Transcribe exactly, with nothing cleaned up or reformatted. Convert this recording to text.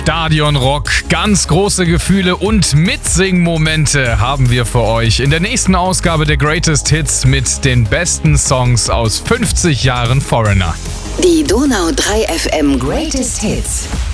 Stadionrock, ganz große Gefühle und Mitsingmomente haben wir für euch in der nächsten Ausgabe der Greatest Hits mit den besten Songs aus fünfzig Jahren Foreigner. Die Donau drei F M Greatest Hits.